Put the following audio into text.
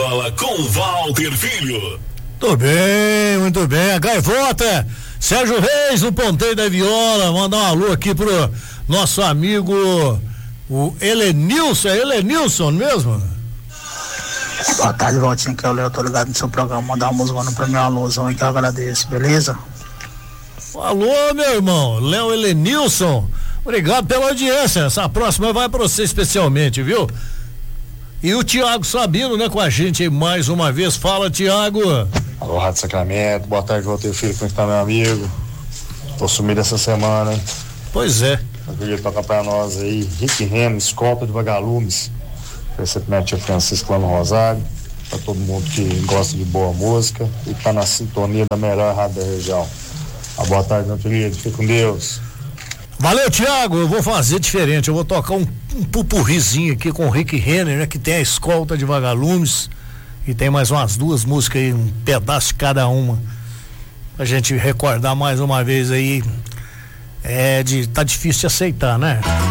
Viola com Walter Filho. Muito bem, a gaivota Sérgio Reis, no ponteiro da viola. Mandar um alô aqui pro nosso amigo o Helenilson. É Helenilson mesmo? Boa tarde, Valtinho, que é o Léo, tô ligado no seu programa, mandar uma música pra minha alusão aí que eu agradeço, beleza? Alô, meu irmão, Léo Helenilson, obrigado pela audiência, essa próxima vai pra você especialmente, viu? E o Tiago Sabino, né, com a gente aí mais uma vez, fala, Tiago. Alô, Rádio Sacramento, boa tarde, Walter Filho, como está, meu amigo? Tô sumido essa semana, hein? Pois é. Eu queria tocar pra nós aí, Rick Renner, Escolta de Vagalumes, recentemente a Francisco lá no Rosário, pra todo mundo que gosta de boa música e tá na sintonia da melhor rádio da região. Uma boa tarde, meu querido, fique com Deus. Valeu, Tiago, eu vou fazer diferente, eu vou tocar um pupurrizinho aqui com o Rick Renner, né, que tem a Escolta de Vagalumes e tem mais umas duas músicas aí, um pedaço de cada uma, pra gente recordar mais uma vez aí, tá difícil de aceitar, né?